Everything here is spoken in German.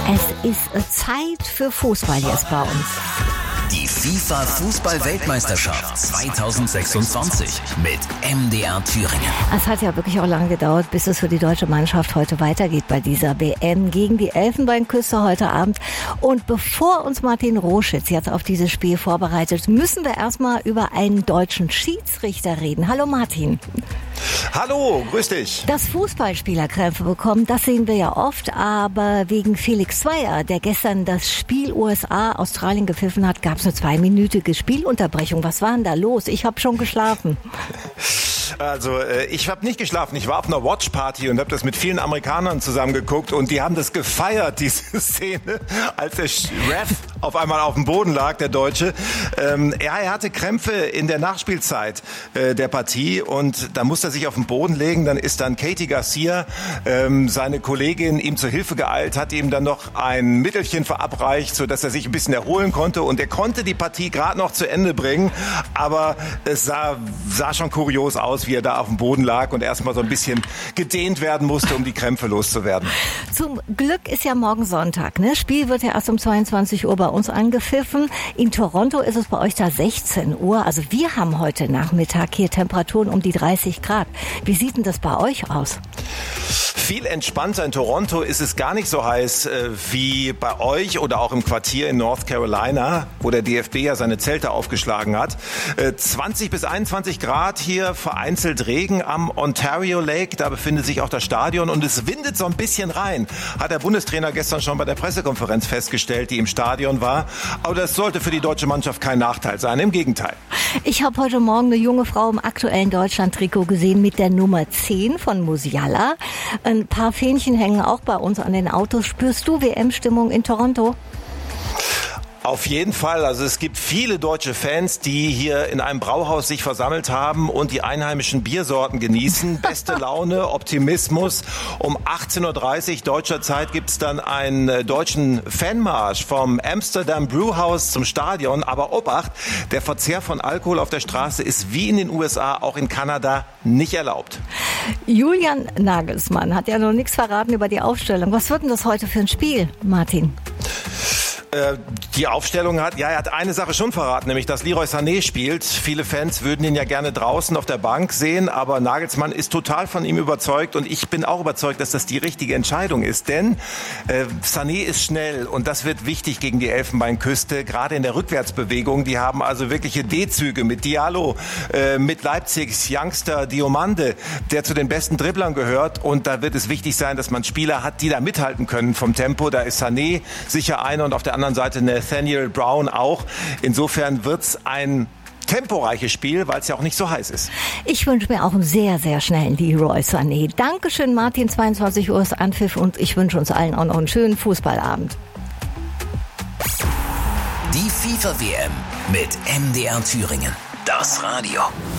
Es ist Zeit für Fußball jetzt bei uns. Die FIFA-Fußball-Weltmeisterschaft 2026 mit MDR Thüringen. Es hat ja wirklich auch lange gedauert, bis es für die deutsche Mannschaft heute weitergeht bei dieser WM gegen die Elfenbeinküste heute Abend. Und bevor uns Martin Roschitz jetzt auf dieses Spiel vorbereitet, müssen wir erstmal über einen deutschen Schiedsrichter reden. Hallo Martin. Hallo, grüß dich. Dass Fußballspieler Krämpfe bekommen, das sehen wir ja oft, aber wegen Felix Zweier, der gestern das Spiel USA-Australien gepfiffen hat, gab es eine 2-minütige Spielunterbrechung. Was war denn da los? Ich habe schon geschlafen. Also ich habe nicht geschlafen. Ich war auf einer Watchparty und habe das mit vielen Amerikanern zusammen geguckt und die haben das gefeiert, diese Szene, als der Ref auf einmal auf dem Boden lag, der Deutsche. Er hatte Krämpfe in der Nachspielzeit der Partie und da musste er sich auf den Boden legen. Dann ist dann Katie Garcia, seine Kollegin, ihm zur Hilfe geeilt, hat ihm dann noch ein Mittelchen verabreicht, sodass er sich ein bisschen erholen konnte und er konnte die Partie gerade noch zu Ende bringen, aber es sah schon kurios aus, wie er da auf dem Boden lag und erstmal so ein bisschen gedehnt werden musste, um die Krämpfe loszuwerden. Zum Glück ist ja morgen Sonntag, ne? Spiel wird ja erst um 22 Uhr bei uns angepfiffen. In Toronto ist es bei euch da 16 Uhr. Also wir haben heute Nachmittag hier Temperaturen um die 30 Grad. Wie sieht denn das bei euch aus? Viel entspannter. In Toronto ist es gar nicht so heiß wie bei euch oder auch im Quartier in North Carolina, wo der DFB ja seine Zelte aufgeschlagen hat. 20 bis 21 Grad hier, vereinzelt Regen am Ontario Lake. Da befindet sich auch das Stadion und es windet so ein bisschen rein. Hat der Bundestrainer gestern schon bei der Pressekonferenz festgestellt, die im Stadion war. Aber das sollte für die deutsche Mannschaft kein Nachteil sein. Im Gegenteil. Ich habe heute Morgen eine junge Frau im aktuellen Deutschland-Trikot gesehen mit der Nummer 10 von Musiala. Ein paar Fähnchen hängen auch bei uns an den Autos. Spürst du WM-Stimmung in Toronto? Auf jeden Fall. Also es gibt viele deutsche Fans, die hier in einem Brauhaus sich versammelt haben und die einheimischen Biersorten genießen. Beste Laune, Optimismus. Um 18.30 Uhr deutscher Zeit gibt es dann einen deutschen Fanmarsch vom Amsterdam Brewhouse zum Stadion. Aber Obacht, der Verzehr von Alkohol auf der Straße ist wie in den USA, auch in Kanada, nicht erlaubt. Julian Nagelsmann hat ja noch nichts verraten über die Aufstellung. Was wird denn das heute für ein Spiel, Martin? Die Aufstellung er hat eine Sache schon verraten, nämlich dass Leroy Sané spielt. Viele Fans würden ihn ja gerne draußen auf der Bank sehen, aber Nagelsmann ist total von ihm überzeugt und ich bin auch überzeugt, dass das die richtige Entscheidung ist, denn Sané ist schnell und das wird wichtig gegen die Elfenbeinküste, gerade in der Rückwärtsbewegung. Die haben also wirkliche D-Züge mit Diallo, mit Leipzigs Youngster Diomande, der zu den besten Dribblern gehört und da wird es wichtig sein, dass man Spieler hat, die da mithalten können vom Tempo. Da ist Sané sicher einer und auf der anderen Seite Nathaniel Brown auch. Insofern wird's ein temporeiches Spiel, weil es ja auch nicht so heiß ist. Ich wünsche mir auch einen sehr, sehr schnellen Leroy Sané. Dankeschön, Martin. 22 Uhr ist Anpfiff und ich wünsche uns allen auch noch einen schönen Fußballabend. Die FIFA-WM mit MDR Thüringen. Das Radio.